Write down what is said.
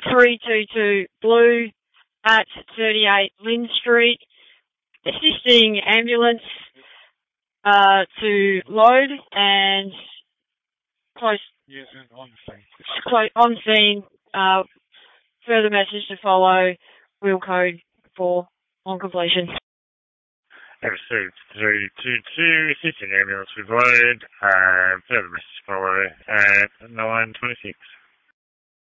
322 Blue at 38 Lynn Street, assisting ambulance to load and close on scene. Further message to follow. Wheel code 4 on completion. Have received 322, assisting ambulance with load. Further message to follow at 9:26.